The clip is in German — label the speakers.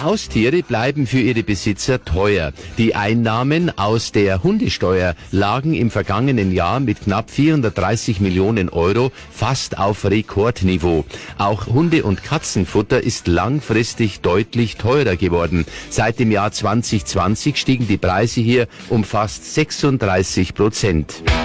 Speaker 1: Haustiere bleiben für ihre Besitzer teuer. Die Einnahmen aus der Hundesteuer lagen im vergangenen Jahr mit knapp 430 Millionen Euro fast auf Rekordniveau. Auch Hunde- und Katzenfutter ist langfristig deutlich teurer geworden. Seit dem Jahr 2020 stiegen die Preise hier um fast 36%.